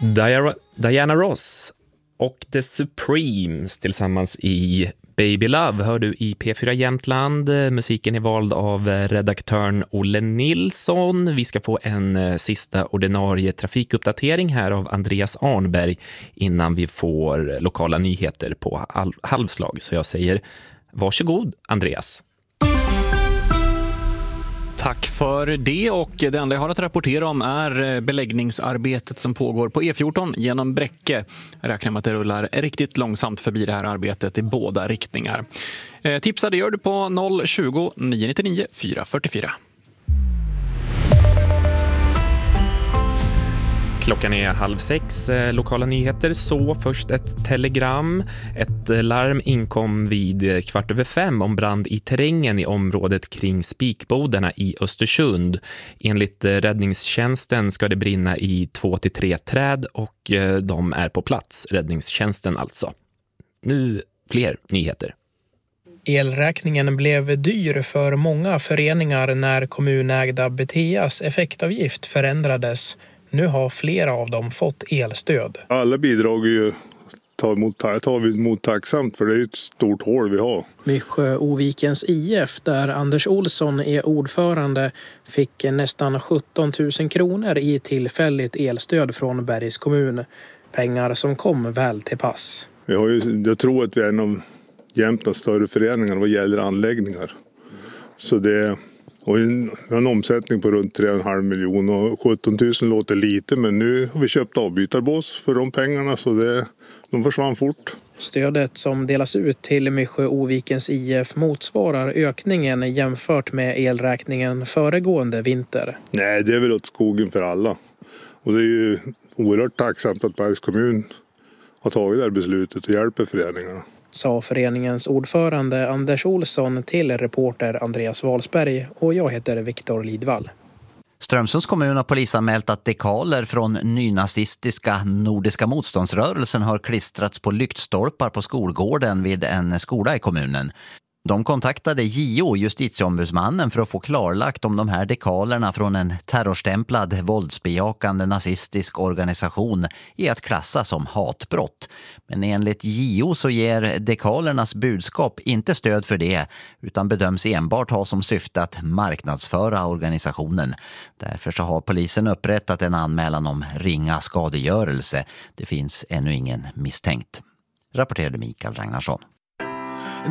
Diana Ross och The Supremes tillsammans i Baby Love hör du i P4 Jämtland. Musiken är vald av redaktören Olle Nilsson. Vi ska få en sista ordinarie trafikuppdatering här av Andreas Arnberg innan vi får lokala nyheter på halvslag. Så jag säger varsågod Andreas. Tack för det, och det enda jag har att rapportera om är beläggningsarbetet som pågår på E14 genom Bräcke. Jag räknar med att det rullar riktigt långsamt förbi det här arbetet i båda riktningar. Tipsa det gör du på 020 999 444. Klockan är 5:30, lokala nyheter, så först ett telegram. Ett larm inkom vid 5:15 om brand i terrängen i området kring Spikbodarna i Östersund. Enligt räddningstjänsten ska det brinna i 2-3 träd och de är på plats, räddningstjänsten alltså. Nu fler nyheter. Elräkningen blev dyr för många föreningar när kommunägda Beteas effektavgift förändrades. Nu har flera av dem fått elstöd. Alla bidrag är ju tar vi emot tacksamt, för det är ju ett stort hål vi har. Myrsjö-Ovikens IF, där Anders Olsson är ordförande, fick nästan 17 000 kronor i tillfälligt elstöd från Bergs kommun. Pengar som kom väl till pass. Jag tror att vi är en av Jämtlands större föreningar vad gäller anläggningar. Så det... Och en omsättning på runt 3,5 miljoner, och 17 000 låter lite, men nu har vi köpt avbytarbås för de pengarna, så de försvann fort. Stödet som delas ut till Myrsjö-Ovikens IF motsvarar ökningen jämfört med elräkningen föregående vinter. Nej, det är väl åt skogen för alla. Och det är ju oerhört tacksamt att Bergs kommun har tagit det här beslutet och hjälper föreningarna. Sa föreningens ordförande Anders Olsson till reporter Andreas Wahlsberg, och jag heter Viktor Lidvall. Strömsunds kommun har polisanmält att dekaler från nynazistiska Nordiska motståndsrörelsen har klistrats på lyktstolpar på skolgården vid en skola i kommunen. De kontaktade JO, justitieombudsmannen, för att få klarlagt om de här dekalerna från en terrorstämplad våldsbejakande nazistisk organisation är att klassa som hatbrott. Men enligt JO så ger dekalernas budskap inte stöd för det, utan bedöms enbart ha som syfte att marknadsföra organisationen. Därför så har polisen upprättat en anmälan om ringa skadegörelse. Det finns ännu ingen misstänkt. Rapporterade Mikael Ragnarsson.